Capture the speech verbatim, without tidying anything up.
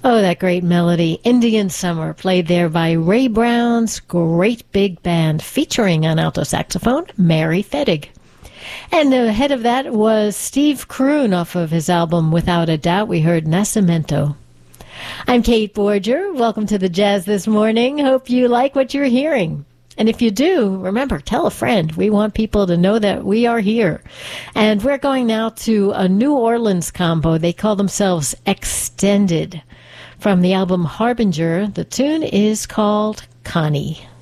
Oh, that great melody, Indian Summer, played there by Ray Brown's great big band, featuring on alto saxophone, Mary Fettig. And ahead of that was Steve Kroon off of his album Without a Doubt. We heard Nacimiento. I'm Kate Borger. Welcome to the Jazz this morning. Hope you like what you're hearing. And if you do, remember, tell a friend. We want people to know that we are here. And we're going now to a New Orleans combo. They call themselves Extended. From the album Harbinger, the tune is called Connie.